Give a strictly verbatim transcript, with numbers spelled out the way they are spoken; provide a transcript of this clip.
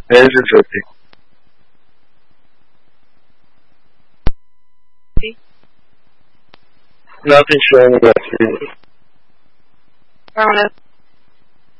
There's a fifty. Nothing showing about three. Affirmative.